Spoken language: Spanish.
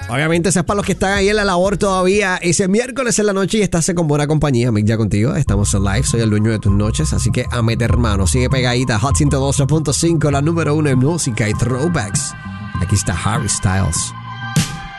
Obviamente, ese es para los que están ahí en la labor todavía. Ese miércoles en la noche y estás con buena compañía. Mick ya contigo. Estamos en live. Soy el dueño de tus noches. Así que a meter mano. Sigue pegadita. Hot 102.5, la número 1 en música y throwbacks. Aquí está Harry Styles.